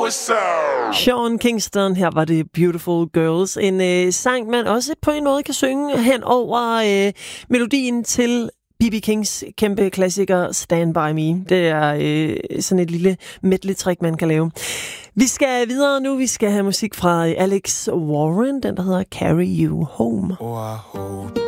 Sean Kingston, her var det Beautiful Girls. En sang, man også på en måde kan synge hen over melodien til B.B. Kings kæmpe klassiker Stand By Me. Det er sådan et lille medley-trick, man kan lave. Vi skal videre nu. Vi skal have musik fra Alex Warren, den der hedder Carry You Home.